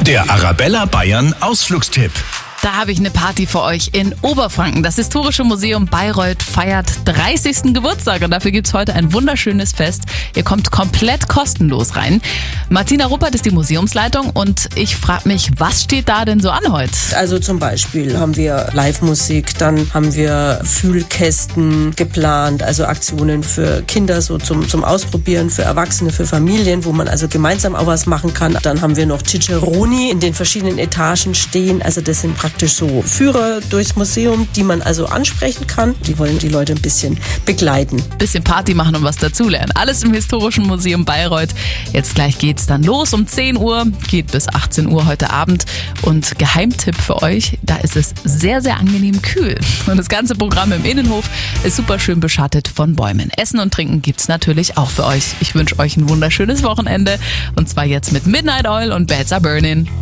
Der Arabella Bayern Ausflugstipp. Da habe ich eine Party für euch in Oberfranken. Das Historische Museum Bayreuth feiert 30. Geburtstag und dafür gibt's heute ein wunderschönes Fest. Ihr kommt komplett kostenlos rein. Martina Ruppert ist die Museumsleitung und ich frage mich, was steht da denn so an heute? Also zum Beispiel haben wir Live-Musik, dann haben wir Fühlkästen geplant, also Aktionen für Kinder so zum Ausprobieren, für Erwachsene, für Familien, wo man also gemeinsam auch was machen kann. Dann haben wir noch Ciceroni in den verschiedenen Etagen stehen, also das sind praktisch so Führer durchs Museum, die man also ansprechen kann. Die wollen die Leute ein bisschen begleiten. Bisschen Party machen und was dazulernen. Alles im Historischen Museum Bayreuth. Jetzt gleich geht's dann los um 10 Uhr, geht bis 18 Uhr heute Abend. Und Geheimtipp für euch, da ist es sehr, sehr angenehm kühl. Und das ganze Programm im Innenhof ist super schön beschattet von Bäumen. Essen und Trinken gibt's natürlich auch für euch. Ich wünsche euch ein wunderschönes Wochenende. Und zwar jetzt mit Midnight Oil und Beds Are Burning.